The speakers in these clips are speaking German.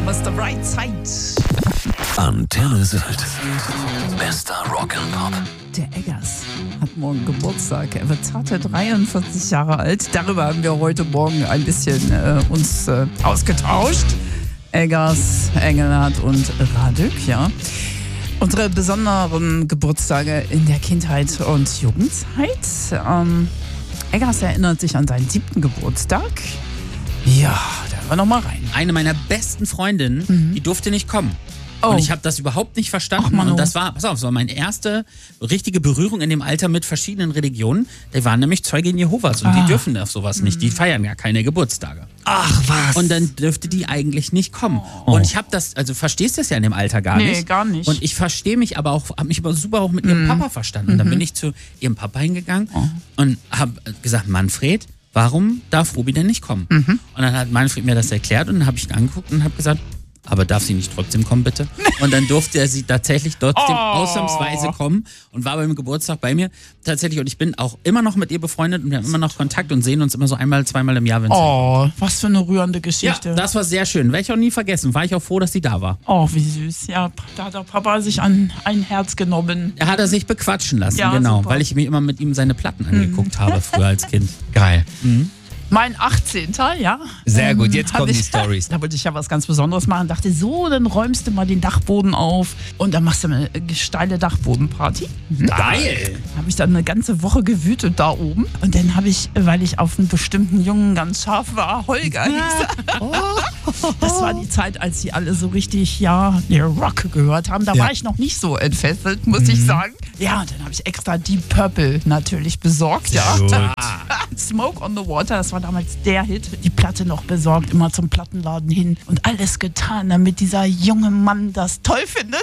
Mr. Brightside. Antenne Sylt. Bester Rock'n'Pop. Der Eggers hat morgen Geburtstag. Er wird zarte 43 Jahre alt. Darüber haben wir heute Morgen ein bisschen uns ausgetauscht. Eggers, Engelhardt und Radük, ja. Unsere besonderen Geburtstage in der Kindheit und Jugendzeit. Eggers erinnert sich an seinen 7. Geburtstag. Ja, da hören wir noch mal rein. Eine meiner besten Freundinnen, die durfte nicht kommen. Oh. Und ich habe das überhaupt nicht verstanden. Ach, Mann, und das war meine erste richtige Berührung in dem Alter mit verschiedenen Religionen. Die waren nämlich Zeugen Jehovas und die dürfen auf sowas nicht. Die feiern ja keine Geburtstage. Ach, was? Und dann dürfte die eigentlich nicht kommen. Und ich habe das, also verstehst das ja in dem Alter gar nicht. Nee, gar nicht. Und ich verstehe mich aber auch, habe mich aber super auch mit ihrem Papa verstanden. Und dann bin ich zu ihrem Papa hingegangen und habe gesagt, Manfred, warum darf Ruby denn nicht kommen? Und dann hat Manfred mir das erklärt und dann habe ich ihn angeguckt und habe gesagt, aber darf sie nicht trotzdem kommen, bitte? Und dann durfte er sie tatsächlich trotzdem ausnahmsweise kommen und war beim Geburtstag bei mir tatsächlich. Und ich bin auch immer noch mit ihr befreundet und wir haben immer noch Kontakt und sehen uns immer so einmal, zweimal im Jahr. Oh, was für eine rührende Ja, Geschichte. das war sehr schön. Werde ich auch nie vergessen. War ich auch froh, dass sie da war. Oh, wie süß. Ja, da hat der Papa sich an ein Herz genommen. Er hat sich bequatschen lassen, Ja, genau. super. Weil ich mir immer mit ihm seine Platten angeguckt habe, früher als Kind. Geil. Mein 18. Ja. Sehr gut, jetzt hab kommen die ich- Stories. Da wollte ich ja was ganz Besonderes machen. Dachte, so, dann räumst du mal den Dachboden auf und dann machst du eine steile Dachbodenparty. Geil! Habe ich dann eine ganze Woche gewütet da oben. Und dann habe ich, weil ich auf einen bestimmten Jungen ganz scharf war, Holger hieß er. Das war die Zeit, als sie alle so richtig, Rock gehört haben. Da war ich noch nicht so entfesselt, muss ich sagen. Ja, und dann habe ich extra Deep Purple natürlich besorgt. Ja. Smoke on the Water, das war damals der Hit. Die Platte noch besorgt, immer zum Plattenladen hin. Und alles getan, damit dieser junge Mann das toll findet.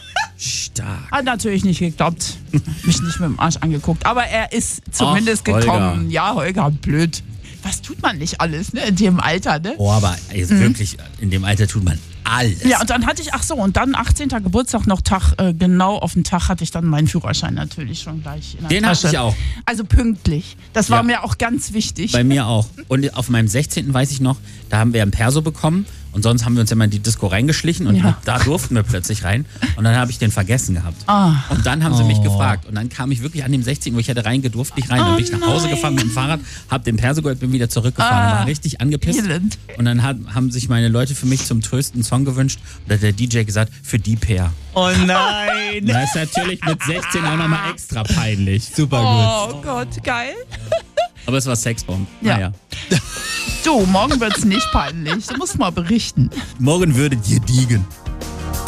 Stark. Hat natürlich nicht geklappt. Mich nicht mit dem Arsch angeguckt. Aber er ist zumindest Ach, Holger. gekommen. Ja, Holger, blöd. Was tut man nicht alles, ne? In dem Alter, ne? Oh, aber wirklich, in dem Alter tut man alles. Ja, und dann hatte ich, und dann 18. Geburtstag, noch genau auf den Tag hatte ich dann meinen Führerschein natürlich schon gleich in der Den Tasche. hatte ich auch. Also pünktlich. Das war Ja. mir auch ganz wichtig. Bei mir auch. Und auf meinem 16. weiß ich noch, da haben wir ein Perso bekommen und sonst haben wir uns immer in die Disco reingeschlichen und Ja. da durften wir plötzlich rein und dann habe ich den vergessen gehabt. Und dann haben sie mich gefragt und dann kam ich wirklich an dem 16., wo ich hätte reingedurft, nicht rein. Dann bin ich nach Hause gefahren mit dem Fahrrad, hab den Perso geholt, bin wieder zurückgefahren und war richtig angepisst. elend. Und dann haben sich meine Leute für mich zum Trösten einen Song gewünscht und da hat der DJ gesagt, für die Pair. Oh nein. Das ist natürlich mit 16 auch nochmal extra peinlich. Super gut. Oh Gott, geil. Aber es war Sexbomb. Ja. Naja. Du, morgen wird's nicht peinlich. Du musst mal berichten. Morgen würdet ihr diegen.